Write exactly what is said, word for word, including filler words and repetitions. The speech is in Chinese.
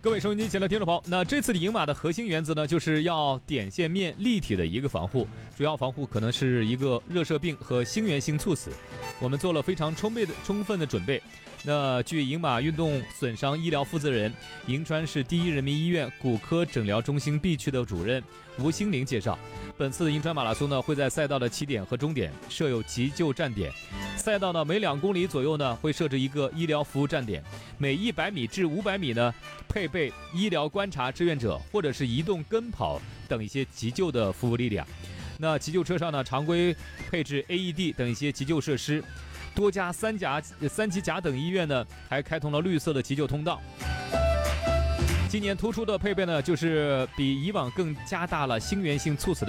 各位收音机前的听众朋友，那这次的赢马的核心原则呢，就是要点线面立体的一个防护，主要防护可能是一个热射病和心源性猝死。我们做了非常充沛的充分的准备。那据赢马运动损伤医疗负责人、银川市第一人民医院骨科诊疗中心 B 区的主任吴兴林介绍，本次的银川马拉松呢，会在赛道的起点和终点设有急救站点，赛道呢每两公里左右呢会设置一个医疗服务站点，每一百米至五百米呢配备医疗观察志愿者或者是移动跟跑等一些急救的服务力量。那急救车上呢，常规配置 A E D 等一些急救设施，多家三甲、三级甲等医院呢还开通了绿色的急救通道。今年突出的配备呢，就是比以往更加大了心源性猝死的